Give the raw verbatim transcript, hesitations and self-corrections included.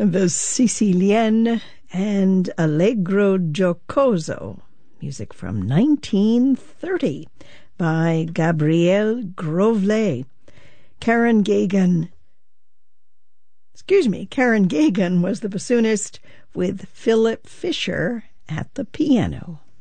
The Sicilienne and Allegro Giocoso, music from nineteen thirty by Gabriel Grovlet. Karen Gagan, excuse me, Karen Gagan was the bassoonist with Philip Fisher at the piano.